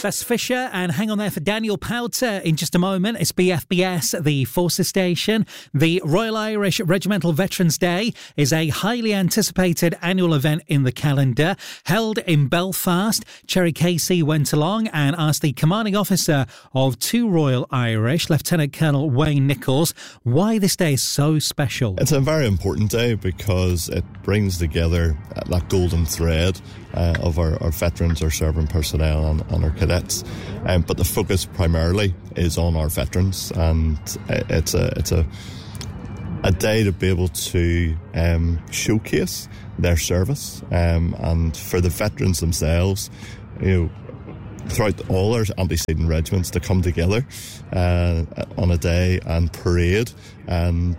Nicholas Fisher, and hang on there for Daniel Powter in just a moment. It's BFBS, the Forces Station. The Royal Irish Regimental Veterans Day is a highly anticipated annual event in the calendar, held in Belfast. Cherry Casey went along and asked the commanding officer of 2 Royal Irish, Lieutenant Colonel Wayne Nichols, why this day is so special. It's a very important day because it brings together that golden thread of our veterans, our serving personnel and our cadets. But the focus primarily is on our veterans, and it's a day to be able to showcase their service, and for the veterans themselves, throughout all our antecedent regiments to come together on a day and parade, and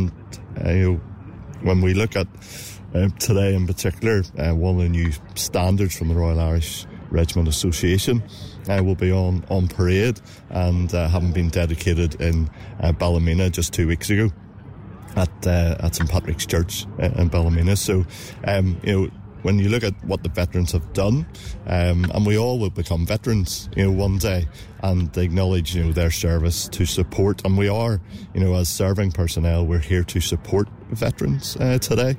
when we look at today in particular, one of the new standards from the Royal Irish Regiment Association will be on parade, and having been dedicated in Ballymena just 2 weeks ago at St Patrick's Church in Ballymena. So when you look at what the veterans have done, and we all will become veterans, one day, and acknowledge, their service to support, and we are, as serving personnel, we're here to support veterans today.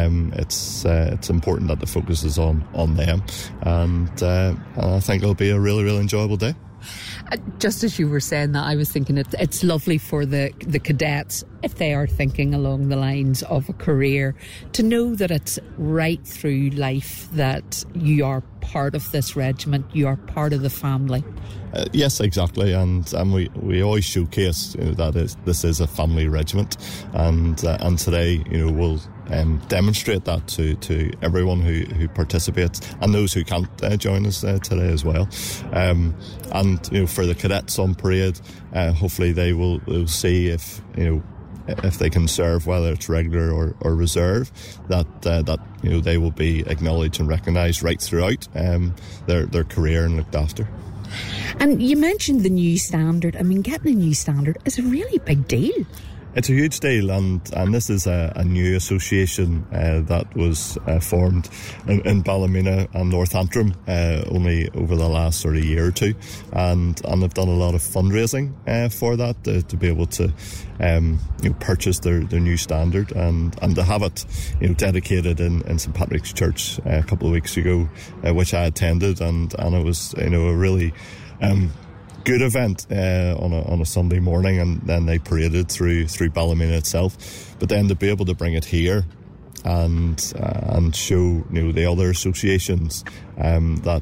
It's important that the focus is on them, and I think it'll be a really, really enjoyable day. Just as you were saying that, I was thinking it's lovely for the cadets, if they are thinking along the lines of a career, to know that it's right through life that you are part of this regiment, you are part of the family. Yes, exactly, and we always showcase that this is a family regiment, and today we'll demonstrate that to everyone who participates, and those who can't join us today as well. And for the cadets on parade, hopefully they will see if they can serve, whether it's regular or reserve, that they will be acknowledged and recognised right throughout their career and looked after. And you mentioned the new standard. I mean, getting a new standard is a really big deal. It's a huge deal, and this is a new association that was formed in Ballymena and North Antrim only over the last sort of year or two, and they've done a lot of fundraising for that to be able to purchase their new standard, and to have it dedicated in St Patrick's Church a couple of weeks ago, which I attended, and it was a really good event on a Sunday morning, and then they paraded through Ballymena itself. But then to be able to bring it here and show the other associations that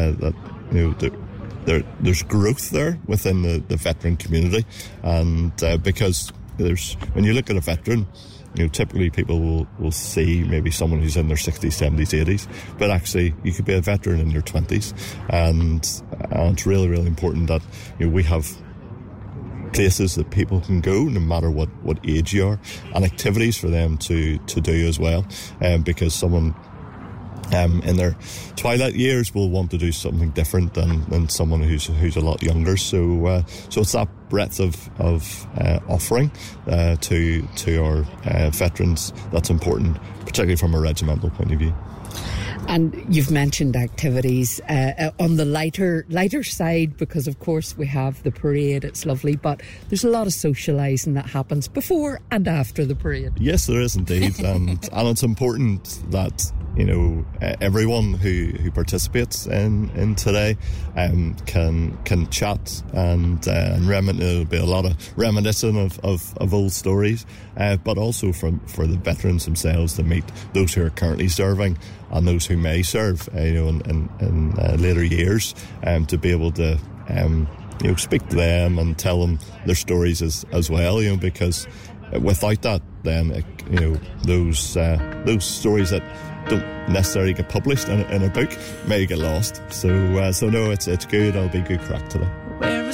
there's growth there within the veteran community, and because when you look at a veteran, typically people will see maybe someone who's in their 60s, 70s, 80s, but actually you could be a veteran in your 20s, and it's really, really important that we have places that people can go no matter what age you are, and activities for them to do as well, because someone in their twilight years will want to do something different than someone who's a lot younger. So it's that breadth of offering to our veterans that's important, particularly from a regimental point of view. And you've mentioned activities on the lighter side, because of course we have the parade, it's lovely, but there's a lot of socialising that happens before and after the parade. Yes, there is indeed, and it's important that everyone who participates in today can chat and there'll be a lot of reminiscing of old stories, but also for the veterans themselves to meet those who are currently serving and those who may serve in later years, to be able to speak to them and tell them their stories as well, because without that, then those stories that don't necessarily get published in a book may get lost. So no, it's good. It'll be good crack today.